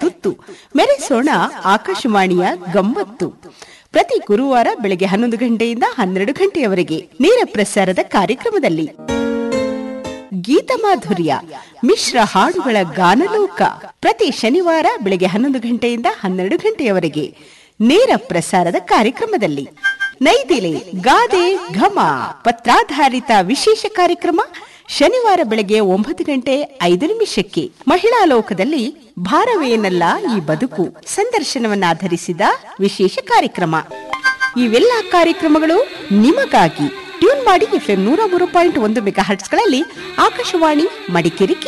ತುತ್ತು ಮೆರೆಸೋಣ ಆಕಾಶವಾಣಿಯ ಗಮ್ಮತ್ತು. ಪ್ರತಿ ಗುರುವಾರ ಬೆಳಗ್ಗೆ 11 ಗಂಟೆಯಿಂದ 12 ಗಂಟೆಯವರೆಗೆ ನೇರ ಪ್ರಸಾರದ ಕಾರ್ಯಕ್ರಮದಲ್ಲಿ ಗೀತಮಾಧುರ್ಯ ಮಿಶ್ರ ಹಾಡುಗಳ ಗಾನಲೋಕ. ಪ್ರತಿ ಶನಿವಾರ ಬೆಳಗ್ಗೆ 11 ಗಂಟೆಯಿಂದ 12 ಗಂಟೆಯವರೆಗೆ ನೇರ ಪ್ರಸಾರದ ಕಾರ್ಯಕ್ರಮದಲ್ಲಿ ನೈದಿಲೆ ಗಾದೆ ಘಮ ಪತ್ರಾಧಾರಿತ ವಿಶೇಷ ಕಾರ್ಯಕ್ರಮ ಶನಿವಾರ ಬೆಳಗ್ಗೆ 9 ಗಂಟೆ 5 ನಿಮಿಷಕ್ಕೆ. ಮಹಿಳಾ ಲೋಕದಲ್ಲಿ ಭಾರವೇನಲ್ಲ ಈ ಬದುಕು ಸಂದರ್ಶನವನ್ನಾಧರಿಸಿದ ವಿಶೇಷ ಕಾರ್ಯಕ್ರಮ. ಇವೆಲ್ಲ ಕಾರ್ಯಕ್ರಮಗಳು ನಿಮಗಾಗಿ. ಟ್ಯೂನ್ ಮಾಡಿ FM 103.1 ಮೆಗಾಹರ್ಟ್ಸ್ಗಳಲ್ಲಿ ಆಕಾಶವಾಣಿ ಮಡಿಕೇರಿ